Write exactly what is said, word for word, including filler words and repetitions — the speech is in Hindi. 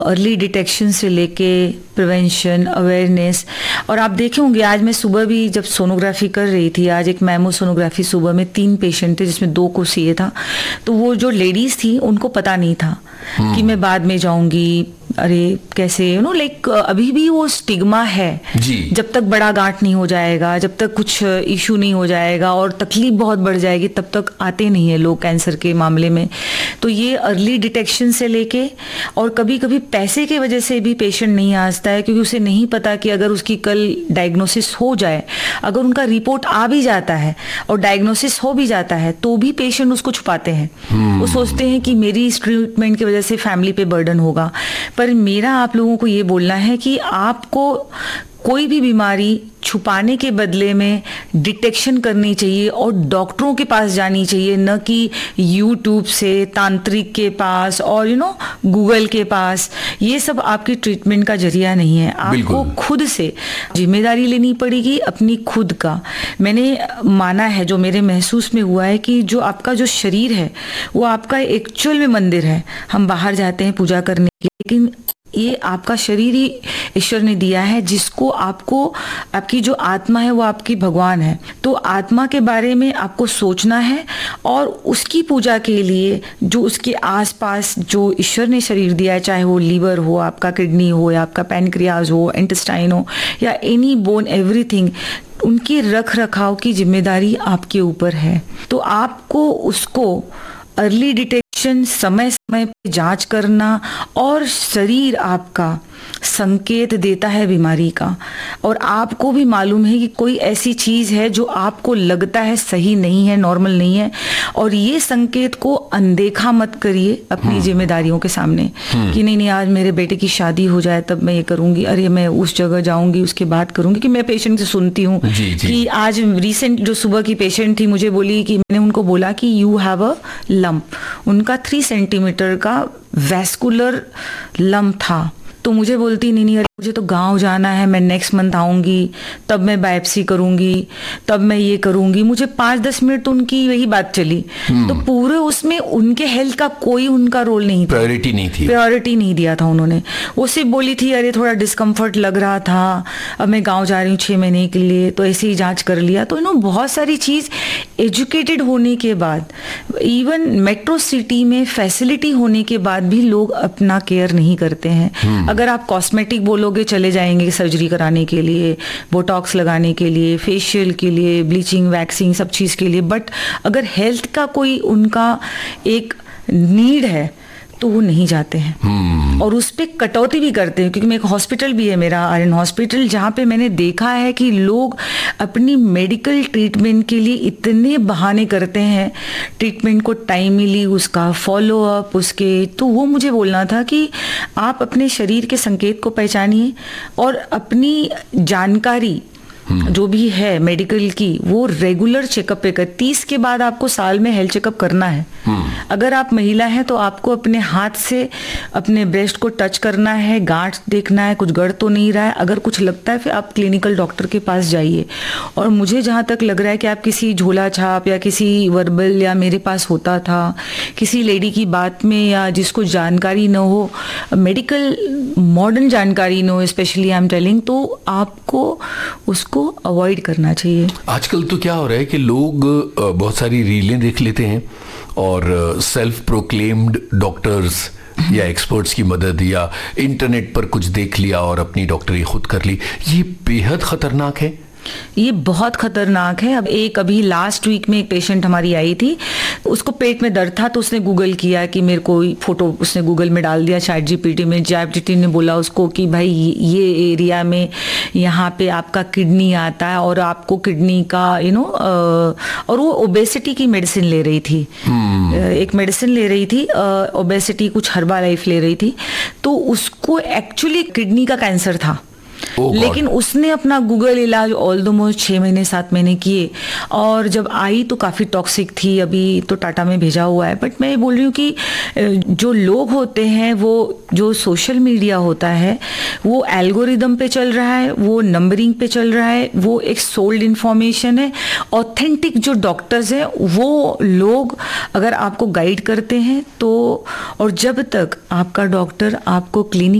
अर्ली डिटेक्शन से लेके प्रिवेंशन, अवेयरनेस। और आप देखे होंगे, आज मैं सुबह भी जब सोनोग्राफी कर रही थी, आज एक मैमो सोनोग्राफी सुबह में तीन पेशेंट थे जिसमें दो को सीए था। तो वो जो लेडीज थी उनको पता नहीं था कि मैं बाद में जाऊंगी, अरे कैसे यू नो लाइक अभी भी वो स्टिग्मा है जी। जब तक बड़ा गांठ नहीं हो जाएगा, जब तक कुछ इशू नहीं हो जाएगा और तकलीफ बहुत बढ़ जाएगी, तब तक आते नहीं है लोग कैंसर के मामले में। तो ये अर्ली डिटेक्शन से लेके, और कभी कभी पैसे की वजह से भी पेशेंट नहीं आता है, क्योंकि उसे नहीं पता कि अगर उसकी कल डायग्नोसिस हो जाए, अगर उनका रिपोर्ट आ भी जाता है और डायग्नोसिस हो भी जाता है, तो भी पेशेंट उसको छुपाते हैं। वो सोचते हैं कि मेरी इस ट्रीटमेंट की वजह से फैमिली पे बर्डन होगा। पर मेरा आप लोगों को ये बोलना है कि आपको कोई भी बीमारी छुपाने के बदले में डिटेक्शन करनी चाहिए और डॉक्टरों के पास जानी चाहिए, न कि यूट्यूब से, तांत्रिक के पास और यू नो गूगल के पास। ये सब आपकी ट्रीटमेंट का जरिया नहीं है। आपको खुद से जिम्मेदारी लेनी पड़ेगी अपनी खुद का। मैंने माना है, जो मेरे महसूस में हुआ है, कि जो आपका जो शरीर है वो आपका एक्चुअल में मंदिर है। हम बाहर जाते हैं पूजा करने के, लेकिन ये आपका शरीर ही ईश्वर ने दिया है, जिसको आपको, आपकी जो आत्मा है वो आपकी भगवान है। तो आत्मा के बारे में आपको सोचना है और उसकी पूजा के लिए जो उसके आसपास जो ईश्वर ने शरीर दिया है, चाहे वो लीवर हो, आपका किडनी हो, या आपका पैनक्रियाज हो, इंटेस्टाइन हो, या एनी बोन, एवरीथिंग, उनकी रख रखाव की जिम्मेदारी आपके ऊपर है। तो आपको उसको अर्ली डिटेक्शन, समय समय पे जांच करना, और शरीर आपका संकेत देता है बीमारी का, और आपको भी मालूम है कि कोई ऐसी चीज है जो आपको लगता है सही नहीं है, नॉर्मल नहीं है, और ये संकेत को अनदेखा मत करिए अपनी जिम्मेदारियों के सामने कि नहीं नहीं आज मेरे बेटे की शादी हो जाए तब मैं ये करूंगी, अरे मैं उस जगह जाऊंगी उसके बाद करूंगी। कि मैं पेशेंट से सुनती हूँ कि आज रिसेंट जो सुबह की पेशेंट थी, मुझे बोली कि मैंने उनको बोला कि यू हैव अ लंप, उनका थ्री सेंटीमीटर का वैस्कुलर लंप था। तो मुझे बोलती नहीं नहीं अरे मुझे तो गांव जाना है, मैं नेक्स्ट मंथ आऊंगी, तब मैं बायोप्सी करूंगी, तब मैं ये करूंगी। मुझे पाँच दस मिनट तो उनकी वही बात चली। तो पूरे उसमें उनके हेल्थ का कोई उनका रोल नहीं था, प्रायोरिटी नहीं थी, प्रायोरिटी नहीं दिया था उन्होंने। वो सिर्फ बोली थी अरे थोड़ा डिस्कम्फर्ट लग रहा था, अब मैं गाँव जा रही हूँ छः महीने के लिए, तो ऐसे ही जाँच कर लिया। तो यू नो बहुत सारी चीज़ एजुकेटेड होने के बाद, इवन मेट्रो सिटी में फैसिलिटी होने के बाद भी लोग अपना केयर नहीं करते हैं। अगर आप कॉस्मेटिक बोलोगे, चले जाएंगे सर्जरी कराने के लिए, बोटॉक्स लगाने के लिए, फेशियल के लिए, ब्लीचिंग, वैक्सिंग, सब चीज़ के लिए, बट अगर हेल्थ का कोई उनका एक नीड है तो वो नहीं जाते हैं। hmm. और उस पर कटौती भी करते हैं। क्योंकि मैं एक हॉस्पिटल भी है मेरा, आर्यन हॉस्पिटल, जहाँ पे मैंने देखा है कि लोग अपनी मेडिकल ट्रीटमेंट के लिए इतने बहाने करते हैं, ट्रीटमेंट को टाइमली, उसका फॉलो अप, उसके, तो वो मुझे बोलना था कि आप अपने शरीर के संकेत को पहचानिए और अपनी जानकारी जो भी है मेडिकल की वो रेगुलर चेकअप पे कर। तीस के बाद आपको साल में हेल्थ चेकअप करना है। अगर आप महिला हैं तो आपको अपने हाथ से अपने ब्रेस्ट को टच करना है, गांठ देखना है, कुछ गड़ तो नहीं रहा है। अगर कुछ लगता है फिर आप क्लिनिकल डॉक्टर के पास जाइए। और मुझे जहाँ तक लग रहा है कि आप किसी झोला छाप या किसी वर्बल, या मेरे पास होता था किसी लेडी की बात में, या जिसको जानकारी न हो, मेडिकल मॉडर्न जानकारी न हो स्पेशली आई एम टेलिंग, तो आपको उसको अवॉइड करना चाहिए। आजकल तो क्या हो रहा है कि लोग बहुत सारी रीलें देख लेते हैं और सेल्फ प्रोक्लेम्ड डॉक्टर्स या एक्सपर्ट्स की मदद, या इंटरनेट पर कुछ देख लिया और अपनी डॉक्टरी खुद कर ली। ये बेहद खतरनाक है। ये बहुत खतरनाक है। अब एक अभी लास्ट वीक में एक पेशेंट हमारी आई थी, उसको पेट में दर्द था, तो उसने गूगल किया कि मेरे को फोटो उसने गूगल में डाल दिया, चैट जीपीटी में। चैट जीपीटी ने बोला उसको कि भाई ये एरिया में यहाँ पे आपका किडनी आता है और आपको किडनी का यू नो, और वो ओबेसिटी की मेडिसिन ले रही थी। hmm. एक मेडिसिन ले रही थी ओबेसिटी, कुछ हर्बा लाइफ ले रही थी, तो उसको एक्चुअली किडनी का कैंसर था। Oh लेकिन उसने अपना गूगल इलाज ऑलमोस्ट छः महीने सात महीने किए, और जब आई तो काफ़ी टॉक्सिक थी, अभी तो टाटा में भेजा हुआ है। बट मैं बोल रही हूँ कि जो लोग होते हैं, वो जो सोशल मीडिया होता है वो एल्गोरिदम पे चल रहा है, वो नंबरिंग पे चल रहा है, वो एक सोल्ड इंफॉर्मेशन है। ऑथेंटिक जो डॉक्टर्स हैं वो लोग अगर आपको गाइड करते हैं तो, और जब तक आपका डॉक्टर आपको क्लिनिक